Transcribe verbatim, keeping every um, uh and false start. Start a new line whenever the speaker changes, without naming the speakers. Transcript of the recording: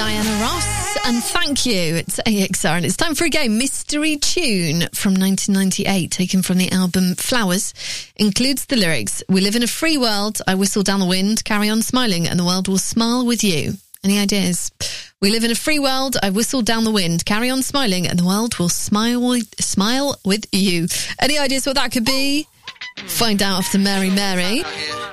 Diana Ross, and thank you. It's A X R, and it's time for a game. Mystery Tune from nineteen ninety-eight, taken from the album Flowers, includes the lyrics, "We live in a free world, I whistle down the wind, carry on smiling, and the world will smile with you." Any ideas? We live in a free world, I whistle down the wind, carry on smiling, and the world will smile with, smile with you. Any ideas what that could be? Find out after Mary Mary.